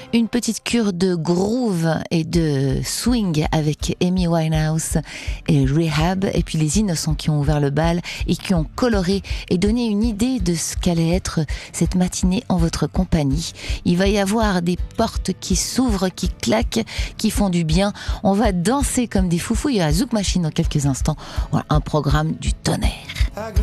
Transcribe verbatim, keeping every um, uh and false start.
Une petite cure de groove et de swing avec Amy Winehouse et Rehab, et puis les Innocents qui ont ouvert le bal et qui ont coloré et donné une idée de ce qu'allait être cette matinée en votre compagnie. Il va y avoir des portes qui s'ouvrent, qui claquent, qui font du bien. On va danser comme des foufous. Il y a Zouk Machine dans quelques instants. Voilà, un programme du tonnerre.